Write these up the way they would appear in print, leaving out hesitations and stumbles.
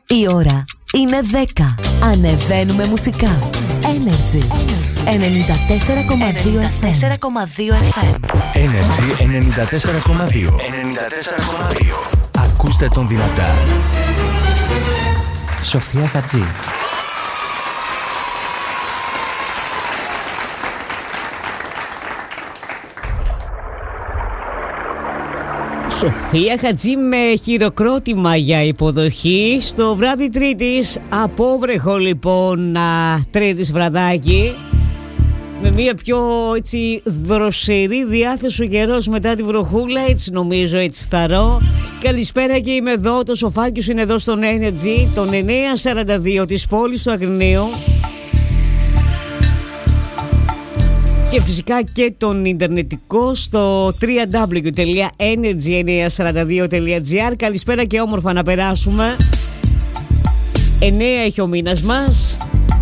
Η ώρα είναι 10. Ανεβαίνουμε μουσικά. Energy 94,2 FM. Energy 94,2. Ακούστε τον δυνατά. Σοφία Χατζή. Σοφία Χατζή με χειροκρότημα για υποδοχή στο βράδυ Τρίτης. Απόβρεχο λοιπόν Τρίτης βραδάκι, με μια πιο έτσι δροσερή διάθεση ο καιρός μετά τη βροχούλα, έτσι νομίζω, έτσι θαρώ. Καλησπέρα και είμαι εδώ, το σοφάκι σου είναι εδώ στον Energy, τον 942 της πόλης του Αγρινίου. Και φυσικά και τον ιντερνετικό στο www.energy942.gr. Καλησπέρα και όμορφα να περάσουμε. 9 έχει ο μήνας μας.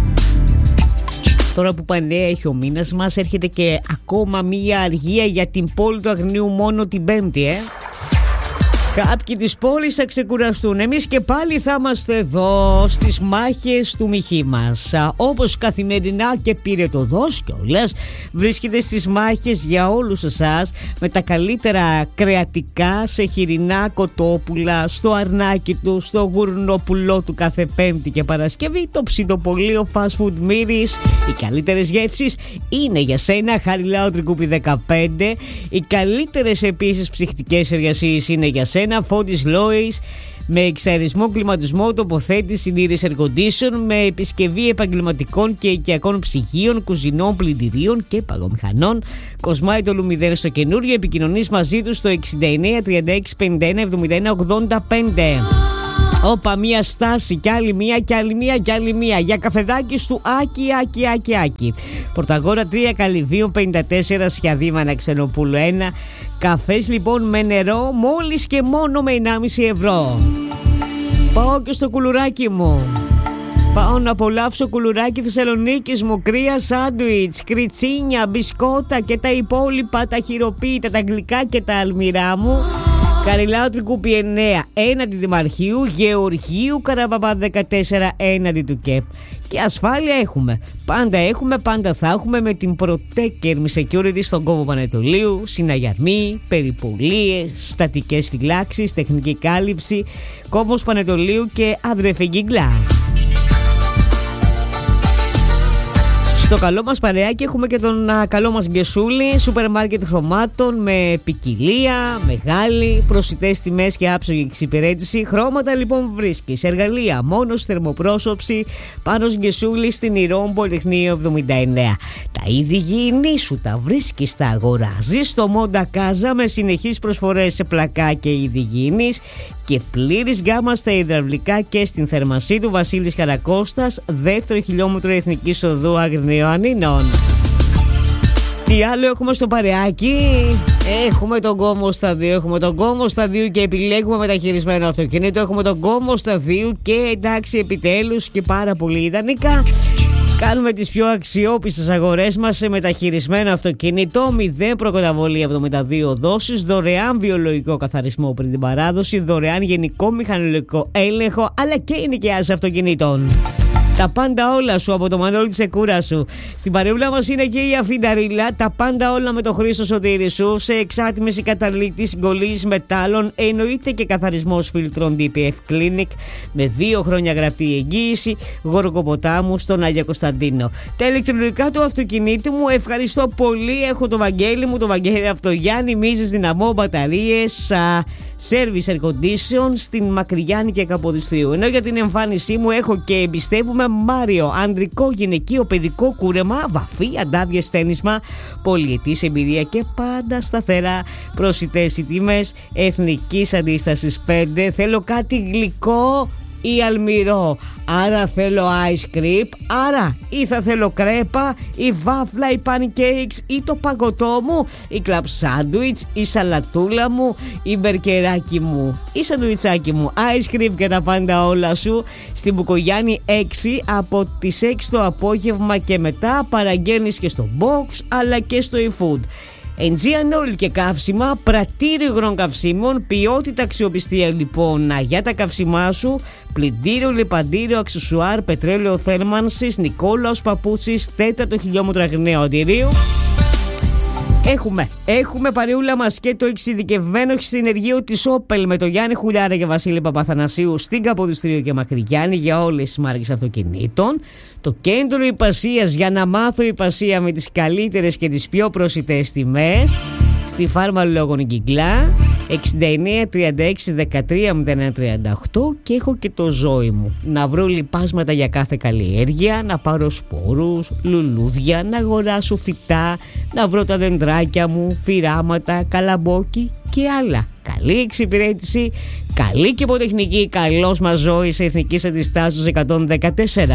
Τώρα που πανέα έχει ο μήνας μας, έρχεται και ακόμα μία αργία για την πόλη του Αγρινίου μόνο την Πέμπτη, Κάποιοι της πόλης θα ξεκουραστούν. Εμείς και πάλι θα είμαστε εδώ στις μάχες του μυχή μας. Όπως καθημερινά και πυρετοδός κιόλας, βρίσκεται στις μάχες για όλους εσάς με τα καλύτερα κρεατικά σε χοιρινά κοτόπουλα, στο αρνάκι του, στο γουρνοπουλό του κάθε Πέμπτη και Παρασκευή, το ψητοπολείο fast food Μύρης. Οι καλύτερες γεύσεις είναι για σένα, Χαριλάου Τρικούπη 15. Οι καλύτερες επίσης ψυχτικές εργασίες είναι για σένα, Φώτης Λόης, με εξαερισμό, κλιματισμό, τοποθέτηση, συντήρηση air condition, με επισκευή επαγγελματικών και οικιακών ψυγείων, κουζινών, πλυντηρίων και παγομηχανών. Κοσμάει το Λουμιδέρ στο καινούριο. Επικοινωνείς μαζί του στο 69 36 51 71 85. Όπα, μία στάση κι άλλη μία κι άλλη μία κι άλλη μία. Για καφεδάκι του Άκη. Πορταγόρα 3, Καλυβίων 54, Σιαδήμανα Ξενοπούλου 1. Καφές λοιπόν με νερό μόλις και μόνο με 1,5 ευρώ. Πάω και στο κουλουράκι μου. Πάω να απολαύσω κουλουράκι Θεσσαλονίκης μου, κρύα σάντουιτς, κριτσίνια, μπισκότα και τα υπόλοιπα, τα χειροποίητα, τα γλυκά και τα αλμυρά μου. Χαριλάου Τρικούπη 9 έναντι Δημαρχείου, Γεωργίου Καραπαπά 14 έναντι του ΚΕΠ. Και ασφάλεια έχουμε. Πάντα θα έχουμε με την Protector Security στον κόμβο Πανετολίου. Συναγερμοί, περιπολίες, στατικές φυλάξεις, τεχνική κάλυψη, κόμβος Πανετολίου και αδρεφεγγίγκλα. Στο καλό μας παρεάκι έχουμε και τον καλό μας Γκεσούλη, σούπερ μάρκετ χρωμάτων με ποικιλία, μεγάλη, προσιτές τιμές και άψογη εξυπηρέτηση. Χρώματα λοιπόν βρίσκεις, εργαλεία, μόνος θερμοπρόσωψη, Πάνος Γκεσούλη στην Ηρών Πολυτεχνείο 79. Τα είδη υγιεινή σου τα βρίσκεις, τα αγοράζεις στο Μόντα Κάζα με συνεχείς προσφορές σε πλακά και είδη υγιεινής και πλήρης γκάμα στα υδραυλικά και στην θερμασή του Βασίλης Καρακώστας, 2ο χιλιόμετρο Εθνικής Οδού Αγρινιοαννίνων. Τι άλλο έχουμε στο παρεάκι? Έχουμε τον κόμβο σταδίου, και επιλέγουμε μεταχειρισμένο αυτοκίνητο. Έχουμε τον κόμβο σταδίου και εντάξει, επιτέλους και πάρα πολύ ιδανικά κάνουμε τις πιο αξιόπιστες αγορές μας σε μεταχειρισμένο αυτοκίνητο. 0 προκαταβολή 72 δόσεις, δωρεάν βιολογικό καθαρισμό πριν την παράδοση, δωρεάν γενικό μηχανολογικό έλεγχο, αλλά και ενοικιάσεις αυτοκινήτων. Τα πάντα όλα σου από το Μανώλη της Εκούρα σου. Στην παρεούλα μας είναι και η Αφινταρίλα. Τα πάντα όλα με το Χρήστο Σωτήρη σου. Σε εξάτμιση καταλήτη συγκολλής μετάλλων. Εννοείται και καθαρισμός φίλτρων DPF Clinic με 2 χρόνια γραπτή εγγύηση. Γοργοποτάμου στον Άγιο Κωνσταντίνο. Τα ηλεκτρονικά του αυτοκινήτου μου, ευχαριστώ πολύ. Έχω το Βαγγέλη μου, το Βαγγέλη Αυτογιάννη, μίζες δυναμό, μπαταρίες, service air condition στην Μακριγιάννη και Καποδιστρίου. Ενώ για την εμφάνισή μου έχω και εμπιστεύουμε Μάριο, ανδρικό, γυναικείο, παιδικό κούρεμα, βαφή, αντάβιες, στένισμα, πολυετής εμπειρία και πάντα σταθερά προσιτές οι τιμές. Εθνικής αντίστασης 5. Θέλω κάτι γλυκό ή αλμυρό, άρα θέλω ice cream, άρα ή θα θέλω κρέπα, ή βάφλα, ή pancakes, ή το παγωτό μου, ή κλαμπ σάντουιτς, ή σαλατούλα μου, ή μπερκεράκι μου, ή σαντουιτσάκι μου, ice cream και τα πάντα όλα σου στην Μπουκογιάννη 6 από τις 6 το απόγευμα και μετά. Παραγγέλνεις και στο box αλλά και στο eFood. Aegean Oil και καύσιμα, πρατήριο υγρών καυσίμων, ποιότητα, αξιοπιστία λοιπόν για τα καύσιμά σου, πλυντήριο, λιπαντήριο, αξεσουάρ, πετρέλαιο θέρμανσης, Νικόλαος Παπούτσης, 4ο χιλιόμετρο Αγριναίου Αντιρίου. Έχουμε παρεούλα μας και το εξειδικευμένο συνεργείο της Opel με το Γιάννη Χουλιάρα και Βασίλη Παπαθανασίου στην Καποδιστρίου και Μακρυγιάννη για όλες τις μάρκες αυτοκινήτων. Το κέντρο υπασίας για να μάθω υπασία με τις καλύτερες και τις πιο προσιτές τιμές στη Φάρμα Λόγων Κυκλά 69 36 13 01 38 και έχω και το ζώη μου. Να βρω λιπάσματα για κάθε καλλιέργεια, να πάρω σπόρους, λουλούδια, να αγοράσω φυτά, να βρω τα δεντράκια μου, φυράματα, καλαμπόκι και άλλα. Καλή εξυπηρέτηση, καλή και υποτεχνική, καλός μας ζώη σε Εθνικής Αντιστάσεως 114.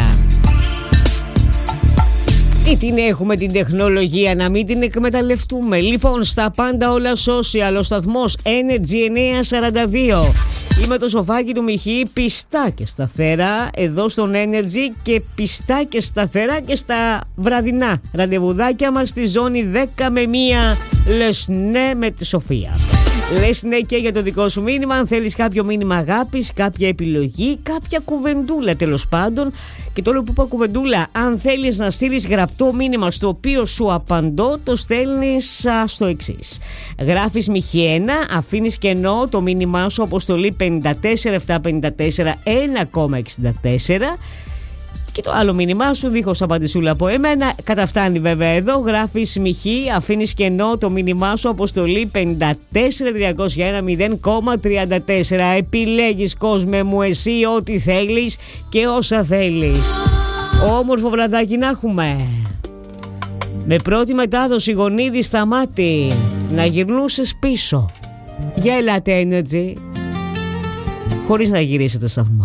Τι έχουμε την τεχνολογία να μην την εκμεταλλευτούμε. Λοιπόν, στα πάντα όλα social, ο σταθμός Energy 942. Είμαι το σοφάκι του Μιχή, πιστά και σταθερά εδώ στον Energy και πιστά και σταθερά και στα βραδινά ραντεβουδάκια μας στη ζώνη 10 με 1. Λες ναι με τη Σοφία. Λες ναι και για το δικό σου μήνυμα. Αν θέλεις κάποιο μήνυμα αγάπης, κάποια επιλογή, κάποια κουβεντούλα τέλος πάντων. Και τώρα που είπα κουβεντούλα, αν θέλεις να στείλεις γραπτό μήνυμα στο οποίο σου απαντώ, το στέλνεις στο εξής. Γράφεις Μιχή 1, αφήνεις κενό το μήνυμά σου, αποστολή 54754 1,64. Και το άλλο μήνυμά σου δίχως απαντησούλα από εμένα καταφτάνει βέβαια εδώ. Γράφεις Μιχή, αφήνεις κενό το μήνυμά σου, αποστολή 54301 0,34. Επιλέγεις κόσμε μου εσύ ό,τι θέλεις και όσα θέλεις. Όμορφο βραδάκι να έχουμε. Με πρώτη μετάδοση Γονίδη Σταμάτη να γυρνούσες πίσω. Για ελάτε Energy. Χωρίς να γυρίσετε σταθμό.